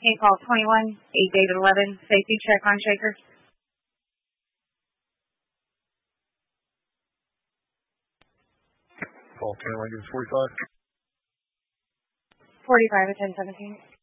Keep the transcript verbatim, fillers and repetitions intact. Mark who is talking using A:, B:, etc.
A: eight call twenty-one, eight David eleven, safety check on Shaker.
B: Call twenty-one, give us forty-five.
A: forty-five at ten seventeen.